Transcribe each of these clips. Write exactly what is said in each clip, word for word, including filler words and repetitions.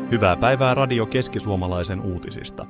Hyvää päivää Radio Keski-Suomalaisen uutisista.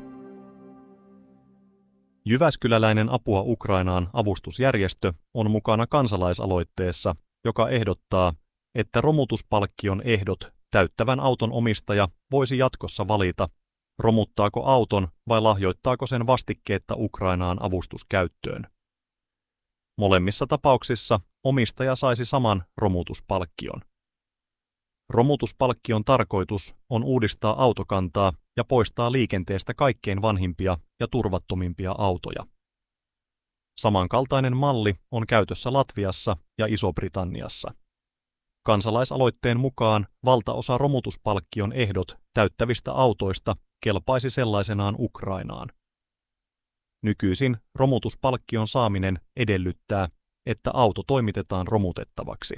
Jyväskyläläinen Apua Ukrainaan -avustusjärjestö on mukana kansalaisaloitteessa, joka ehdottaa, että romutuspalkkion ehdot täyttävän auton omistaja voisi jatkossa valita, romuttaako auton vai lahjoittaako sen vastikkeetta Ukrainaan avustuskäyttöön. Molemmissa tapauksissa omistaja saisi saman romutuspalkkion. Romutuspalkkion tarkoitus on uudistaa autokantaa ja poistaa liikenteestä kaikkein vanhimpia ja turvattomimpia autoja. Samankaltainen malli on käytössä Latviassa ja Iso-Britanniassa. Kansalaisaloitteen mukaan valtaosa romutuspalkkion ehdot täyttävistä autoista kelpaisi sellaisenaan Ukrainaan. Nykyisin romutuspalkkion saaminen edellyttää, että auto toimitetaan romutettavaksi.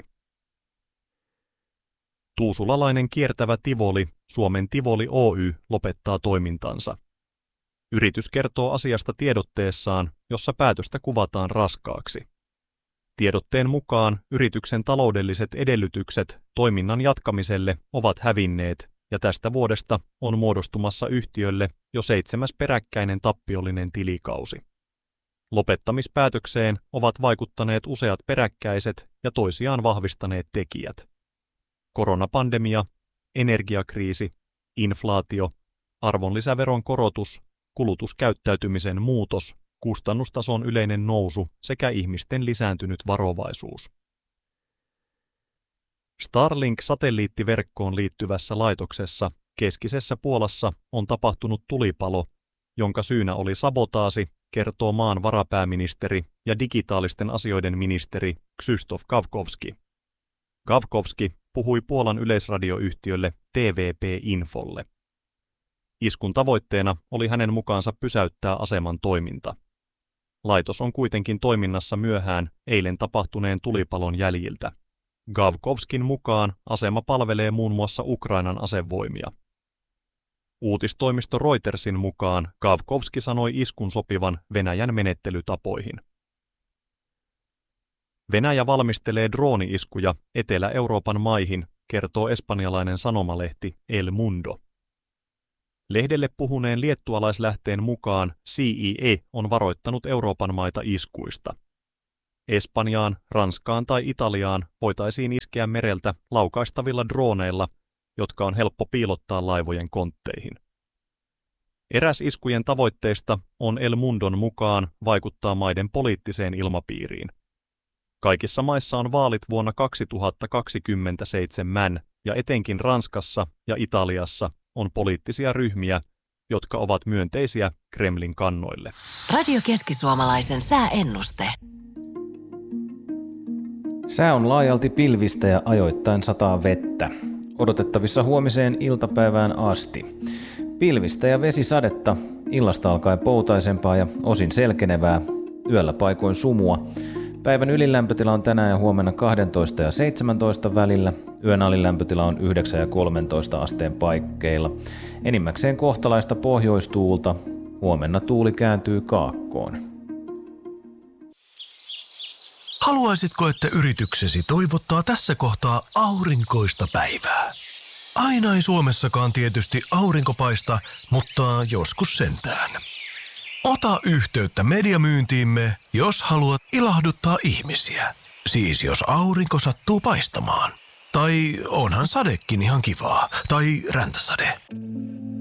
Tuusulalainen kiertävä Tivoli, Suomen Tivoli Oy, lopettaa toimintansa. Yritys kertoo asiasta tiedotteessaan, jossa päätöstä kuvataan raskaaksi. Tiedotteen mukaan yrityksen taloudelliset edellytykset toiminnan jatkamiselle ovat hävinneet ja tästä vuodesta on muodostumassa yhtiölle jo seitsemäs peräkkäinen tappiollinen tilikausi. Lopettamispäätökseen ovat vaikuttaneet useat peräkkäiset ja toisiaan vahvistaneet tekijät. Koronapandemia, energiakriisi, inflaatio, arvonlisäveron korotus, kulutuskäyttäytymisen muutos, kustannustason yleinen nousu sekä ihmisten lisääntynyt varovaisuus. Starlink-satelliittiverkkoon liittyvässä laitoksessa keskisessä Puolassa on tapahtunut tulipalo, jonka syynä oli sabotaasi, kertoo maan varapääministeri ja digitaalisten asioiden ministeri Krzysztof Gawkowski. Gawkowski puhui Puolan yleisradioyhtiölle T V P-infolle. Iskun tavoitteena oli hänen mukaansa pysäyttää aseman toiminta. Laitos on kuitenkin toiminnassa myöhään eilen tapahtuneen tulipalon jäljiltä. Gawkowskin mukaan asema palvelee muun muassa Ukrainan asevoimia. Uutistoimisto Reutersin mukaan Gawkowski sanoi iskun sopivan Venäjän menettelytapoihin. Venäjä valmistelee drooni-iskuja Etelä-Euroopan maihin, kertoo espanjalainen sanomalehti El Mundo. Lehdelle puhuneen liettualaislähteen mukaan C I E on varoittanut Euroopan maita iskuista. Espanjaan, Ranskaan tai Italiaan voitaisiin iskeä mereltä laukaistavilla drooneilla, jotka on helppo piilottaa laivojen kontteihin. Eräs iskujen tavoitteista on El Mundon mukaan vaikuttaa maiden poliittiseen ilmapiiriin. Kaikissa maissa on vaalit vuonna kaksituhattakaksikymmentäseitsemän ja etenkin Ranskassa ja Italiassa on poliittisia ryhmiä, jotka ovat myönteisiä Kremlin kannoille. Radio Keski-Suomalaisen sääennuste. Sää on laajalti pilvistä ja ajoittain sataa vettä. Odotettavissa huomiseen iltapäivään asti. Pilvistä ja vesisadetta, illasta alkaen poutaisempaa ja osin selkenevää, yöllä paikoin sumua. Päivän ylilämpötila on tänään ja huomenna kaksitoista ja seitsemäntoista välillä. Yön alilämpötila on yhdeksän ja kolmetoista asteen paikkeilla. Enimmäkseen kohtalaista pohjoistuulta. Huomenna tuuli kääntyy kaakkoon. Haluaisitko, että yrityksesi toivottaa tässä kohtaa aurinkoista päivää? Aina ei Suomessakaan tietysti aurinko paista, mutta joskus sentään. Ota yhteyttä mediamyyntiimme, jos haluat ilahduttaa ihmisiä. Siis jos aurinko sattuu paistamaan. Tai onhan sadekin ihan kivaa. Tai räntäsade.